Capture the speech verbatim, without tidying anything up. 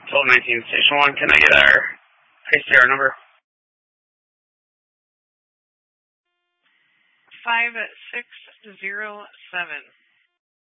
twelve nineteen Station one, can I get our I C R number? five six zero seven.